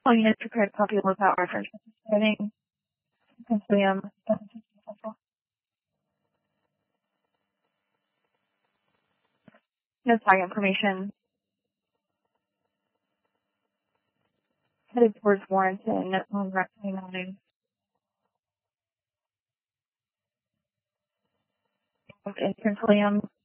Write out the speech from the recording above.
All units prepared a copy without reference. Heading William. No tag information. Headed towards Warrenton on Route 29. In Prince William.